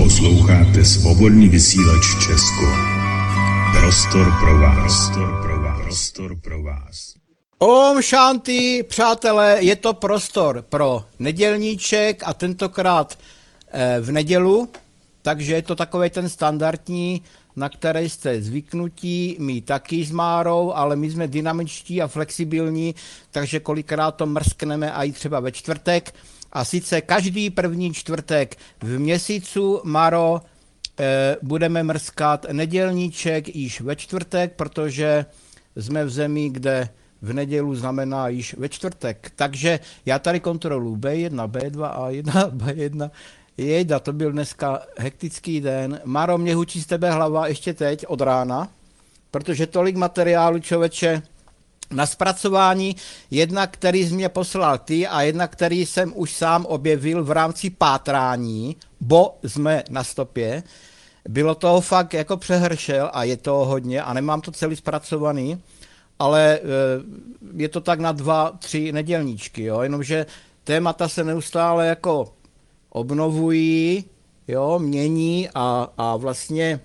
Posloucháte svobodný vysílač Česko. Prostor pro vás. Prostor pro vás. Om Shanti, přátelé, je to prostor pro nedělníček a tentokrát v nedělu, takže je to takový ten standardní, na který jste zvyknutí, my taky s Márou, ale my jsme dynamičtí a flexibilní, takže kolikrát to mrskneme a i třeba ve čtvrtek. A sice každý první čtvrtek v měsícu, Maro, budeme mrskat nedělníček již ve čtvrtek, protože jsme v zemi, kde v nedělu znamená již ve čtvrtek. Takže já tady kontroluji B1, B2, A1, B1. Jejda, to byl dneska hektický den. Maro, mě hučí z tebe hlava ještě teď od rána, protože tolik materiálu, člověče, na zpracování, jedna, který jsi mě poslal ty a jedna, který jsem už sám objevil v rámci pátrání, bo jsme na stopě. Bylo toho fakt jako přehršel a je toho hodně a nemám to celý zpracovaný, ale je to tak na 2-3 nedělníčky, jo? Jenomže témata se neustále jako obnovují, jo? Mění a vlastně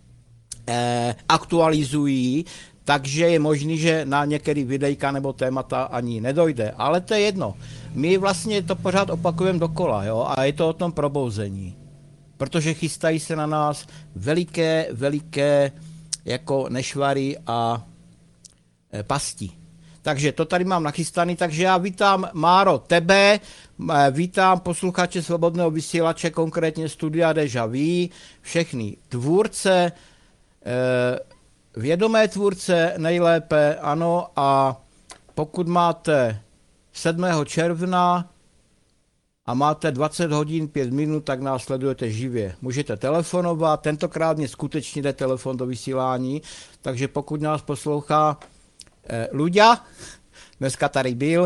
aktualizují, takže je možný, že na některý videjka nebo témata ani nedojde. Ale to je jedno. My vlastně to pořád opakujeme dokola, jo? A je to o tom probouzení. Protože chystají se na nás veliké jako nešvary a pasti. Takže to tady mám nachystaný, takže já vítám, Máro, tebe, vítám posluchače Svobodného vysílače, konkrétně Studia Deja Vu, všechny tvůrce, vědomé tvůrce nejlépe, ano, a pokud máte 7. června a máte 20 hodin 5 minut, tak nás sledujete živě. Můžete telefonovat, tentokrát mě skutečně jde telefon do vysílání, takže pokud nás poslouchá Luďa, dneska tady byl,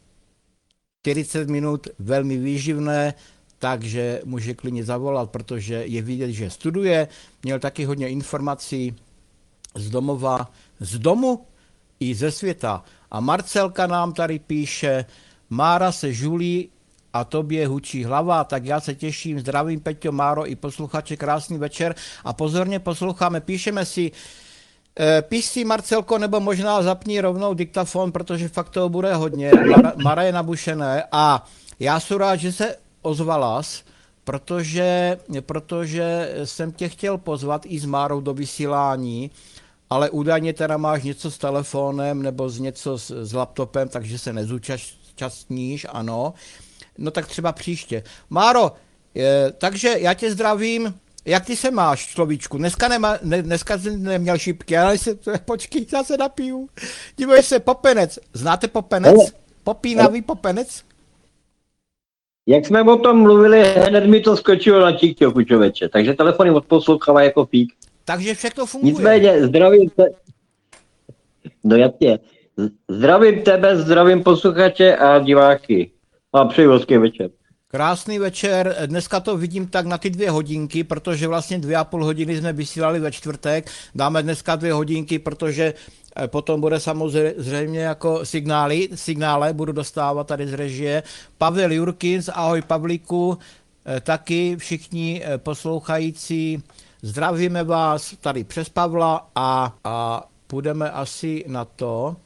40 minut, velmi výživné, takže může klidně zavolat, protože je vidět, že studuje, měl taky hodně informací z domova, z domu i ze světa. A Marcelka nám tady píše, Mára se žulí a tobě hučí hlava, tak já se těším, zdravím Peťo, Máro i posluchače, krásný večer a pozorně posloucháme, píšeme si, píš si, Marcelko, nebo možná zapni rovnou diktafon, protože fakt toho bude hodně, Mara je nabušené a já jsem rád, že se ozvalas, protože jsem tě chtěl pozvat i s Márou do vysílání, ale údajně teda máš něco s telefonem nebo něco s laptopem, takže se nezúčastníš, ano. No tak třeba příště. Máro, takže já tě zdravím. Jak ty se máš, človíčku? Dneska jsem neměl šipky, ale počkej, já se napiju. Dívej se, popenec. Znáte popenec? Popínavý popenec? Jak jsme o tom mluvili, hned mi to skočilo na TikToku, člověče. Takže telefony odposlouchává jako fík. Takže všechno funguje. Nicméně, zdravím te... No jasně. Zdravím tebe, zdravím posluchače a diváky. A přeji hezký večer. Krásný večer, dneska to vidím tak na ty 2 hodinky, protože vlastně 2,5 hodiny jsme vysílali ve čtvrtek, dáme dneska 2 hodinky, protože potom bude samozřejmě jako signále budu dostávat tady z režie. Pavel Jurkins, ahoj Pavlíku, taky všichni poslouchající, zdravíme vás tady přes Pavla a půjdeme asi na to.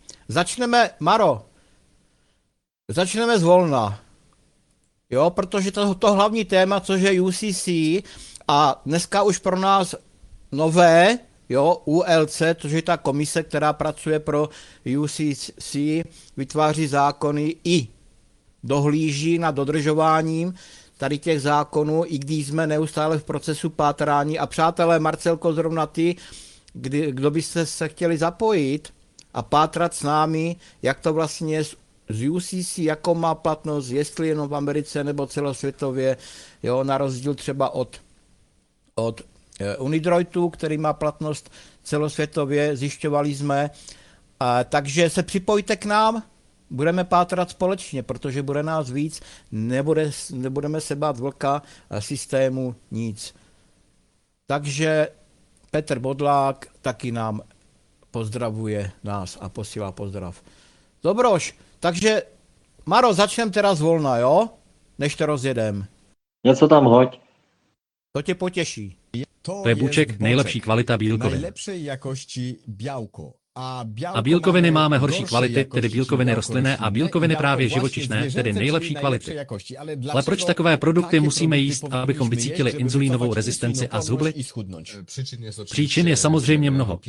Začneme zvolna. Jo, protože to hlavní téma, což je UCC a dneska už pro nás nové, jo, ULC, což je ta komise, která pracuje pro UCC, vytváří zákony i dohlíží nad dodržováním tady těch zákonů, i když jsme neustále v procesu pátrání. A přátelé, Marcelko, zrovna ty, kdo byste se chtěli zapojit a pátrat s námi, jak to vlastně je z UCC, jakou má platnost, jestli jenom v Americe nebo celosvětově, jo, na rozdíl třeba od Unidroitu, který má platnost celosvětově, zjišťovali jsme. Takže se připojte k nám, budeme pátrat společně, protože bude nás víc, nebudeme se bát vlka systému nic. Takže Petr Bodlák taky nám pozdravuje nás a posílá pozdrav. Dobroš, takže Maro, začneme teda zvolna, jo? Než to rozjedem. Něco tam hoď. To tě potěší. To je buček, nejlepší kvalita bílkovin. Najlepszej jakości białko. A bílkoviny máme horší kvality, tedy bílkoviny rostlinné a bílkoviny právě živočišné, tedy nejlepší kvality. Ale proč takové produkty musíme jíst, abychom vycítili inzulínovou rezistenci a zhubli? Příčin je samozřejmě mnoho.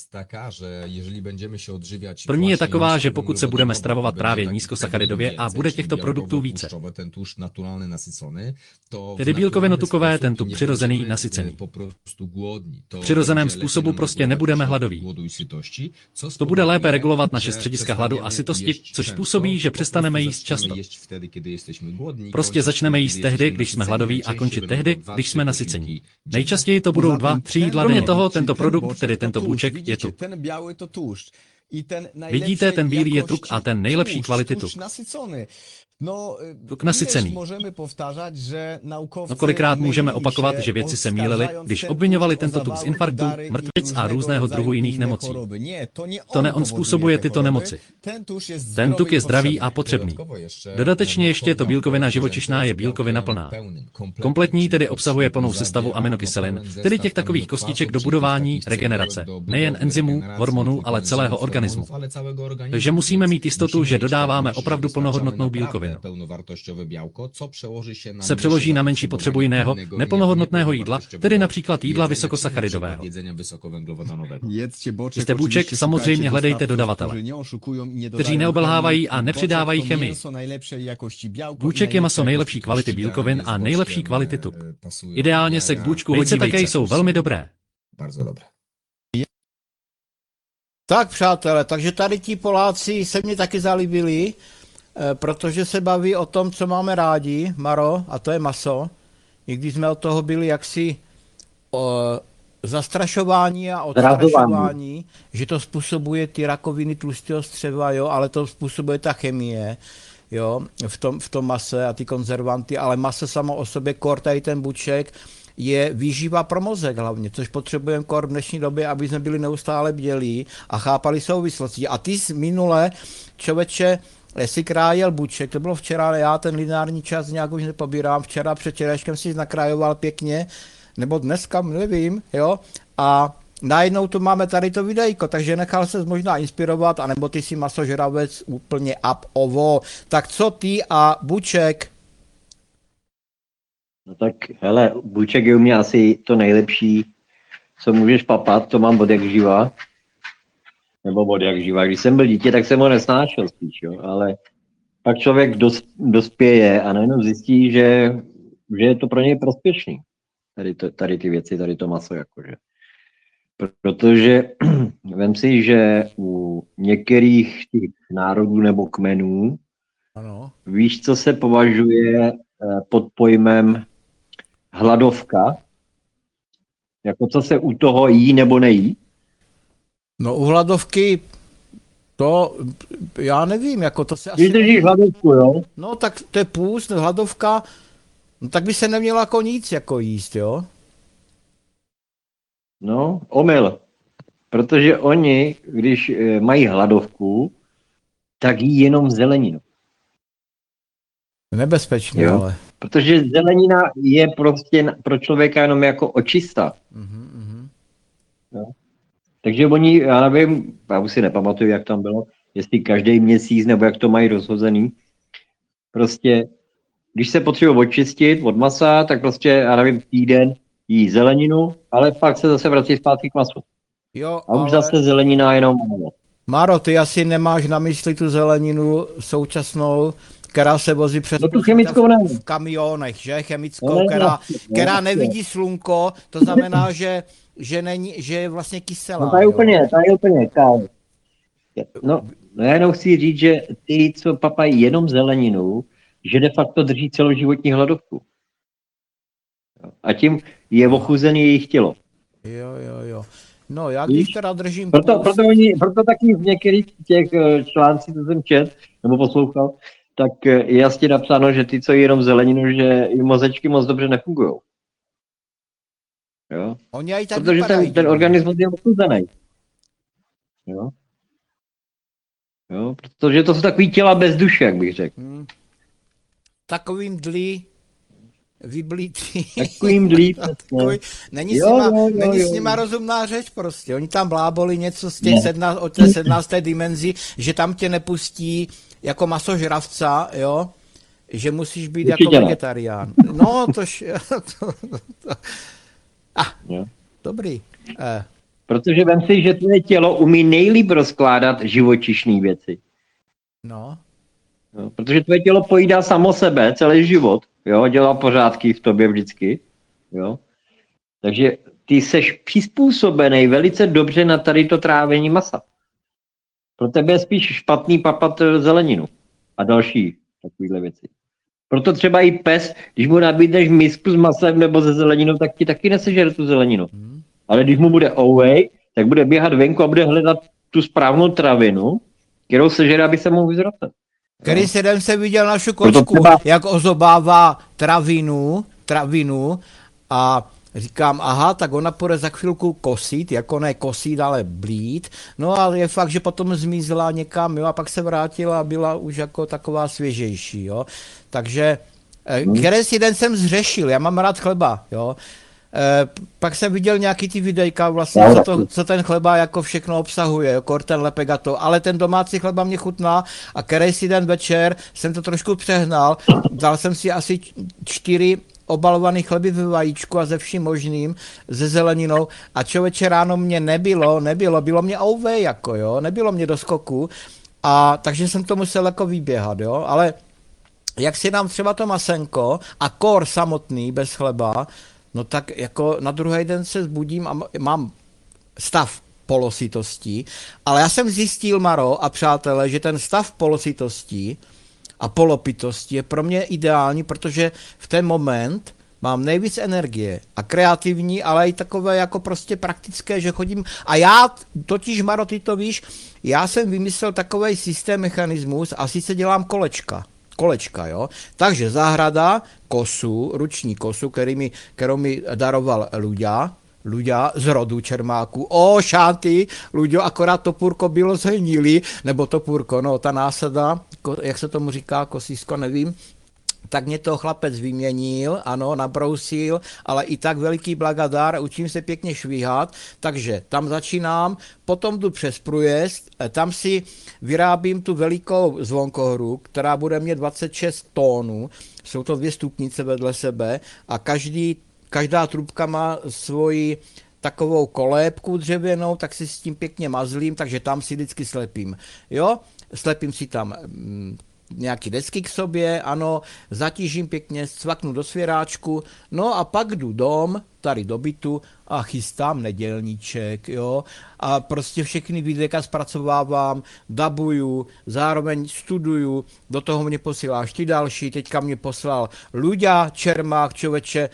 První je taková, že pokud se budeme stravovat právě nízkosacharidově a bude těchto produktů více, tedy bílkovinotukové, ten tuk přirozený, nasycený. V přirozeném způsobu prostě nebudeme hladoví. To bude lépe regulovat naše střediska hladu a sytosti, což způsobí, že přestaneme jíst často. Prostě začneme jíst tehdy, když jsme hladoví a končit tehdy, když jsme nasycení. Nejčastěji to budou 2-3 jídla denně. Toho tento produkt, tedy tento bůček, je tuk. Vidíte, ten bílý je tuk a ten nejlepší kvality tuk. Tuk nasycený. No kolikrát můžeme opakovat, že vědci se mýlili, když obviňovali tento tuk z infarktu, mrtvic a různého druhu jiných nemocí. To ne on způsobuje tyto nemoci. Ten tuk je zdravý a potřebný. Dodatečně ještě to bílkovina živočišná je bílkovina plná. Kompletní tedy obsahuje plnou sestavu aminokyselin, tedy těch takových kostiček do budování regenerace. Nejen enzymů, hormonů, ale celého organismu. Takže musíme mít jistotu, že dodáváme opravdu plnohodnotnou bílkovinu. Se přeloží na menší potřebu jiného, neplnohodnotného jídla, tedy například jídla vysokosacharidového. Jste bůček, samozřejmě hledejte dodavatele, kteří neobelhávají a nepřidávají chemii. Bůček je maso nejlepší kvality bílkovin a nejlepší kvality tuk. Ideálně se k bůčku hodí vejce také jsou velmi dobré. Tak, přátelé, takže tady ti Poláci se mě taky zalíbili, protože se baví o tom, co máme rádi, Maro, a to je maso. I když jsme od toho byli jaksi zastrašování a odstrašování, že to způsobuje ty rakoviny tlustého střeva, jo, ale to způsobuje ta chemie, jo, v tom mase a ty konzervanty, ale maso samo o sobě, kor tady ten buček, je výživa pro mozek hlavně, což potřebujeme kor v dnešní době, aby jsme byli neustále bdělí a chápali souvislosti. A ty minule, člověče, si krájel buček, to bylo včera, ale já ten lineární čas nějak už nepobírám, včera před včerejškem si nakrájoval pěkně, nebo dneska, nevím, jo, a najednou tu máme tady to videjko, takže nechal se možná inspirovat, anebo ty si masožravec úplně ovo. Tak co ty a buček? No tak, hele, buček je u mě asi to nejlepší, co můžeš papat, to mám od jak živa. Nebo od jak živa. Když jsem byl dítě, tak jsem ho nesnášel spíš, jo, ale pak člověk dospěje a najednou zjistí, že je to pro něj prospěšný. Tady ty věci, tady to maso, jakože. Protože vem si, že u některých těch národů nebo kmenů, ano, víš, co se považuje pod pojmem hladovka? Jako co se u toho jí nebo nejí? No u hladovky, to já nevím, jako to se asi... Když držíš hladovku, jo? No tak to je půst, hladovka, no tak by se neměla jako nic jako jíst, jo? No, omyl. Protože oni, když mají hladovku, tak jí jenom zeleninu. Nebezpečné, jo? Ale. Protože zelenina je prostě pro člověka jenom jako očista. Jo? Takže oni, já nevím, já už si nepamatuju, jak tam bylo, jestli každý měsíc, nebo jak to mají rozhozený. Prostě, když se potřebují očistit od masa, tak prostě, já nevím, týden jí zeleninu, ale pak se zase vrací zpátky k masu. Jo, a už zase zelenina jenom... Maro, ty asi nemáš na mysli tu zeleninu současnou, která se vozí přes no tu chemickou ne. V kamionech, že? Chemickou, která nevidí slunko, to znamená, že je vlastně kyselá. No to je úplně, No já jenom chci říct, že ty, co papají jenom zeleninu, že de facto drží celoživotní hladovku. A tím je ochuzený jejich tělo. Jo. No, já když teda držím... Proto taky v některých těch článcích, co jsem čet, nebo poslouchal, tak je jasně napsáno, že ty, co jí jenom zeleninu, že i mozečky moc dobře nefungují. Jo? Protože ten organismus je ochuzený. Jo? Protože to jsou takový těla bez duše, jak bych řekl. Takovým dlí. vyblítý. Takový mdlý. Není s nima rozumná řeč prostě. Oni tam bláboli něco z těch od té 17. dimenzi, že tam tě nepustí jako masožravca, jo? Že musíš být určitě jako vegetarián. No, dobrý. Protože vem si, že tvoje tělo umí nejlíp rozkládat živočišné věci. No. Protože tvoje tělo pojídá samo sebe celý život, jo, dělá pořádky v tobě vždycky, jo. Takže ty seš přizpůsobený velice dobře na tady to trávení masa. Pro tebe je spíš špatný papat zeleninu a další takovéhle věci. Proto třeba i pes, když mu nabídneš misku s masem nebo se zeleninou, tak ti taky nesežere tu zeleninu. Ale když mu bude away, tak bude běhat venku a bude hledat tu správnou travinu, kterou sežere, aby se mohl vyzracet. Který den se viděl našu kočku, jak ozobává travinu a říkám, aha, tak ona půjde za chvilku kosit, jako ne kosit, ale blít. No ale je fakt, že potom zmizela někam, jo, a pak se vrátila a byla už jako taková svěžejší, jo. Takže, který den jsem zřešil, já mám rád chleba, jo. Pak jsem viděl nějaký ty videjka vlastně, co ten chleba jako všechno obsahuje, jako ten lepek a to, ale ten domácí chleba mě chutná a který den večer jsem to trošku přehnal, dal jsem si asi 4 obalovaný chleby ve vajíčku a ze vším možným, ze zeleninou a člověče ráno mě nebylo, bylo mě ouvé jako, jo, nebylo mě do skoku a takže jsem to musel jako vyběhat, jo, ale jak si dám třeba to masenko a kor samotný bez chleba, no tak jako na druhý den se zbudím a mám stav polositosti, ale já jsem zjistil, Maro a přátelé, že ten stav polositosti a polopitosti je pro mě ideální, protože v ten moment mám nejvíc energie a kreativní, ale i takové jako prostě praktické, že chodím. A já totiž, Maro, ty to víš, já jsem vymyslel takovej systém, mechanismus a sice dělám kolečka, jo. Takže zahrada, ruční kosu, kterou mi daroval Luďa z rodu Čermáku. Šanty, Luďo, akorát topůrko bylo zhenilý, nebo topůrko, no, ta násada, jak se tomu říká, kosísko, nevím, tak mě to chlapec vyměnil, ano, nabrousil, ale i tak veliký blagadár, učím se pěkně švíhat, takže tam začínám, potom jdu přes průjezd, tam si vyrábím tu velikou zvonkohru, která bude mít 26 tónů, jsou to 2 stupnice vedle sebe a každá trubka má svoji takovou kolébku dřevěnou, tak si s tím pěkně mazlím, takže tam si vždycky slepím, jo, slepím si tam nějaký desky k sobě, ano, zatížím pěkně, cvaknu do svěráčku, no a pak jdu tady do bytu a chystám nedělníček, jo, a prostě všechny videa zpracovávám, dabuju, zároveň studuju, do toho mě posíláš ty další, teďka mě poslal Luďa Čermák, člověče,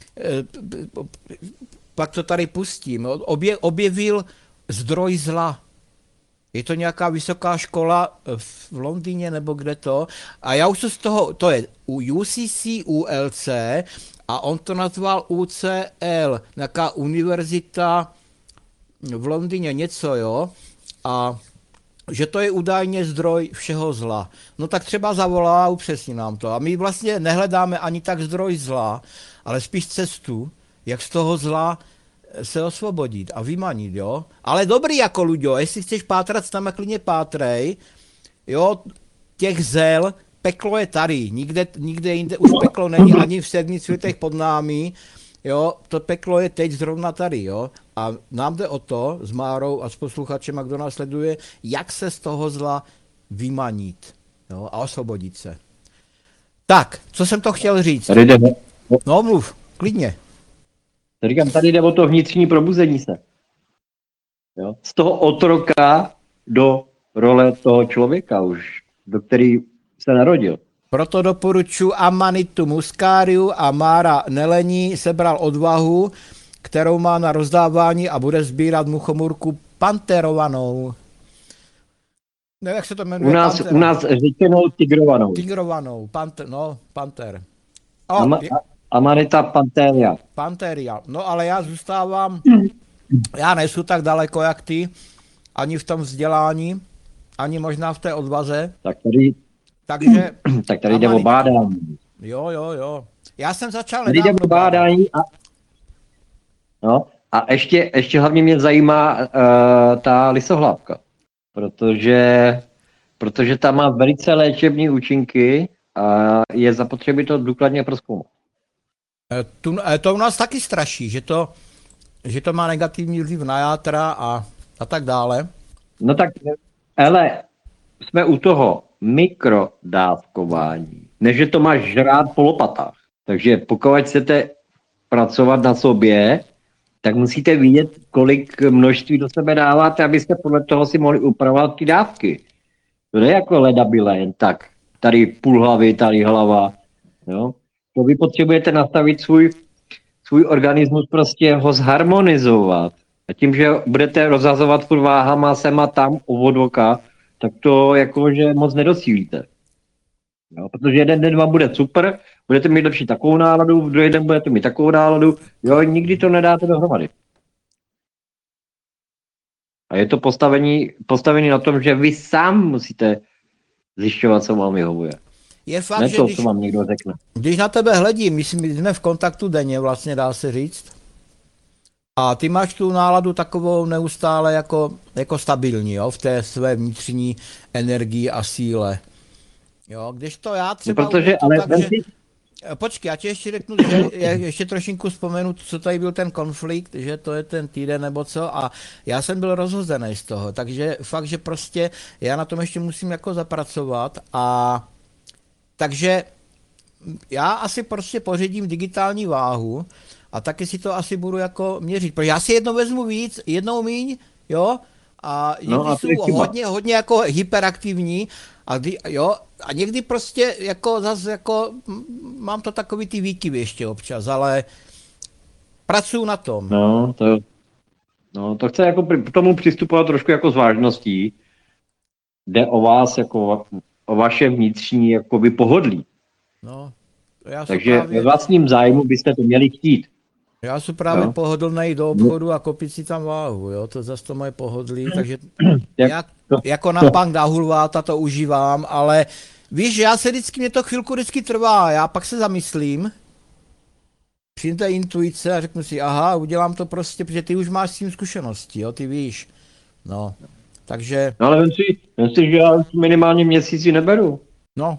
pak to tady pustím, objevil zdroj zla. Je to nějaká vysoká škola v Londýně nebo kde to. A já už se z toho, to je UCC, ULC a on to nazval UCL, nějaká univerzita v Londýně něco, jo. A že to je údajně zdroj všeho zla. No tak třeba zavolá a upřesní nám to. A my vlastně nehledáme ani tak zdroj zla, ale spíš cestu, jak z toho zla se osvobodit a vymanit, jo. Ale dobrý jako Luďo, jestli chceš pátrat, tam klidně pátrej, jo, těch zel, peklo je tady, nikde jinde už peklo není, ani v 7 světech pod námi, jo, to peklo je teď zrovna tady, jo. A nám jde o to, s Márou a s posluchačem, a kdo nás sleduje, jak se z toho zla vymanit, jo, a osvobodit se. Tak, co jsem to chtěl říct? No, mluv, klidně. Říkám, tady jde o to vnitřní probuzení se. Jo? Z toho otroka do role toho člověka už, do který se narodil. Proto doporučuji Amanitu Muscariu a Mára Nelení sebral odvahu, kterou má na rozdávání a bude sbírat muchomůrku panterovanou. Ne, jak se to jmenuje? U nás řečenou tigrovanou. Tigrovanou, panter. Amanita Panteria. Panteria. No ale já zůstávám, já nejsou tak daleko jak ty, ani v tom vzdělání, ani možná v té odvaze. Tak tady jde o bádání. Jo. Já jsem začal Lidé nedávno do bádání a ještě hlavně mě zajímá ta lisohlávka, protože ta má velice léčebné účinky a je zapotřebí to důkladně prozkoumat. To u nás taky straší, že to má negativní vliv na játra a tak dále. No tak, ale jsme u toho mikrodávkování, než že to máš žrát po lopatách. Takže pokud chcete pracovat na sobě, tak musíte vidět, kolik množství do sebe dáváte, abyste podle toho si mohli upravovat ty dávky. To je jako ledabyle, jen tak. Tady půl hlavy, tady hlava. Jo? To vy potřebujete nastavit svůj organismus, prostě ho zharmonizovat. A tím, že budete rozhazovat furt váhama sem a tam od oka, tak to jakože moc nedocílíte. Jo? Protože jeden den vám bude super, budete mít lepší takovou náladu, druhý den budete mít takovou náladu, jo, nikdy to nedáte dohromady. A je to postavený na tom, že vy sám musíte zjišťovat, co vám vyhovuje. Je fakt, ne že to, co vám někdo řekne. Když na tebe hledím, my jsme v kontaktu denně, vlastně dá se říct, a ty máš tu náladu takovou neustále jako stabilní, jo, v té své vnitřní energii a síle. Jo, když to já třeba... Protože, ale Počkej, já ti ještě řeknu, že ještě trošinku vzpomenu, co tady byl ten konflikt, že to je ten týden nebo co, a já jsem byl rozhozený z toho, takže fakt, že prostě já na tom ještě musím jako zapracovat, a takže já asi prostě pořídím digitální váhu a taky si to asi budu jako měřit, protože já si jednou vezmu víc, jednou míň, jo, a někdy jsou hodně jako hyperaktivní, a někdy prostě jako zase jako mám to takový ty výkyvy ještě občas, ale pracuju na tom. To chce jako k tomu přistupovat trošku jako s vážností. Jde o vás, jako o vaše vnitřní jakoby pohodlí. Takže ve vlastním zájmu byste to měli chtít. Já jsem právě pohodlnej do obchodu a koupit si tam váhu, jo, to zase to moje pohodlí, takže jako na punk na hulváta to užívám, ale víš, mě to chvilku trvá, já pak se zamyslím, přijde ta intuice a řeknu si, aha, udělám to prostě, protože ty už máš s tím zkušenosti, jo, ty víš, no, takže... No ale vem si, že já minimálně měsíci neberu. No,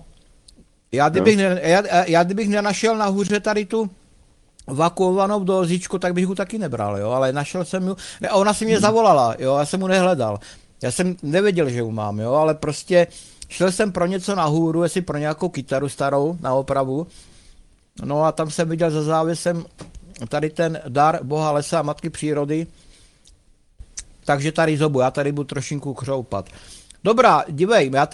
já kdybych nenašel nahoře tady tu vakuovanou dózičku, tak bych ho taky nebral, jo, ale našel jsem ju, ne, a ona si mě zavolala, jo, já jsem mu nehledal, já jsem nevěděl, že ju mám, jo, ale prostě šel jsem pro něco nahoru, jestli pro nějakou kytaru starou na opravu, no a tam jsem viděl za závěsem tady ten dar Boha lesa a matky přírody, takže tady zobu, já tady budu trošinku křoupat. Dobrá, dívej, já